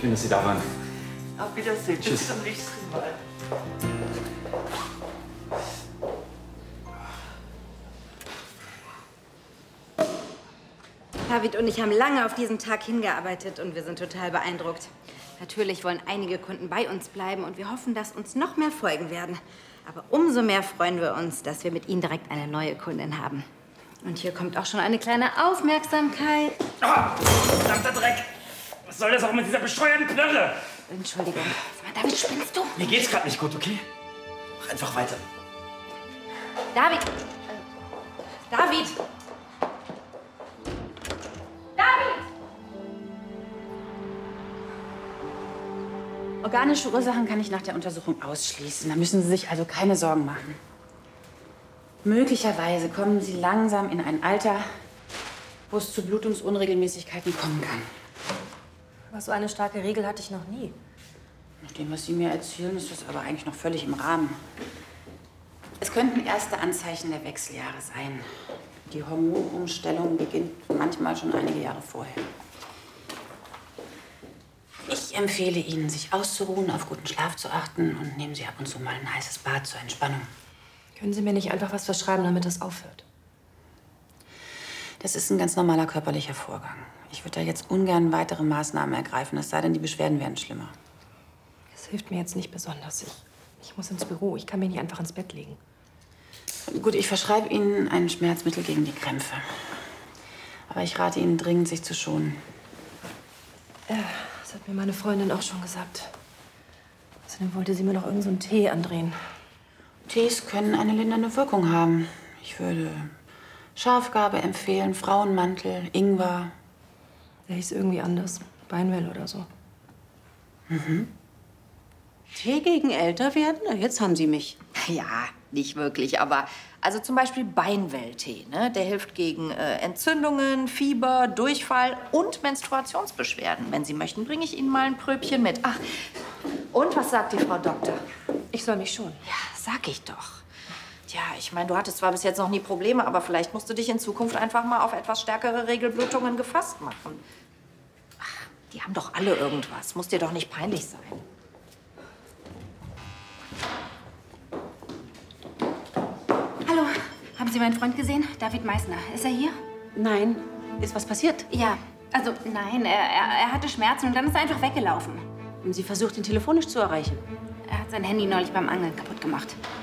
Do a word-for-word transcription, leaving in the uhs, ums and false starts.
Schön, dass Sie da waren. Auf Wiedersehen. Tschüss. Bis zum nächsten Mal. David und ich haben lange auf diesen Tag hingearbeitet und wir sind total beeindruckt. Natürlich wollen einige Kunden bei uns bleiben und wir hoffen, dass uns noch mehr folgen werden. Aber umso mehr freuen wir uns, dass wir mit Ihnen direkt eine neue Kundin haben. Und hier kommt auch schon eine kleine Aufmerksamkeit. Ah, verdammter Dreck! Was soll das auch mit dieser bescheuerten Knarre? Entschuldigung. Sag mal, David, spinnst du? Mir geht's gerade nicht gut, okay? Mach einfach weiter. David! David! Organische Ursachen kann ich nach der Untersuchung ausschließen. Da müssen Sie sich also keine Sorgen machen. Möglicherweise kommen Sie langsam in ein Alter, wo es zu Blutungsunregelmäßigkeiten kommen kann. Aber so eine starke Regel hatte ich noch nie. Nach dem, was Sie mir erzählen, ist das aber eigentlich noch völlig im Rahmen. Es könnten erste Anzeichen der Wechseljahre sein. Die Hormonumstellung beginnt manchmal schon einige Jahre vorher. Ich empfehle Ihnen, sich auszuruhen, auf guten Schlaf zu achten und nehmen Sie ab und zu mal ein heißes Bad zur Entspannung. Können Sie mir nicht einfach was verschreiben, damit das aufhört? Das ist ein ganz normaler körperlicher Vorgang. Ich würde da jetzt ungern weitere Maßnahmen ergreifen, es sei denn, die Beschwerden werden schlimmer. Das hilft mir jetzt nicht besonders. Ich, ich muss ins Büro. Ich kann mich nicht einfach ins Bett legen. Gut, ich verschreibe Ihnen ein Schmerzmittel gegen die Krämpfe. Aber ich rate Ihnen dringend, sich zu schonen. Ja, das hat mir meine Freundin auch schon gesagt. Außerdem wollte sie mir noch irgend so einen Tee andrehen. Tees können eine lindernde Wirkung haben. Ich würde Schafgarbe empfehlen, Frauenmantel, Ingwer. Der hieß irgendwie anders. Beinwell oder so. Mhm. Tee gegen Älterwerden? Na, jetzt haben Sie mich. Ja, nicht wirklich, aber also zum Beispiel Beinwell-Tee, ne? Der hilft gegen äh, Entzündungen, Fieber, Durchfall und Menstruationsbeschwerden. Wenn Sie möchten, bringe ich Ihnen mal ein Pröbchen mit. Ach, und was sagt die Frau Doktor? Ich soll mich schon. Ja, sag ich doch. Tja, ich meine, du hattest zwar bis jetzt noch nie Probleme, aber vielleicht musst du dich in Zukunft einfach mal auf etwas stärkere Regelblutungen gefasst machen. Ach, die haben doch alle irgendwas. Muss dir doch nicht peinlich sein. Hallo, haben Sie meinen Freund gesehen? David Meissner. Ist er hier? Nein. Ist was passiert? Ja. Also, nein, er, er, er hatte Schmerzen und dann ist er einfach weggelaufen. Haben Sie versucht, ihn telefonisch zu erreichen? Er hat sein Handy neulich beim Angeln kaputt gemacht.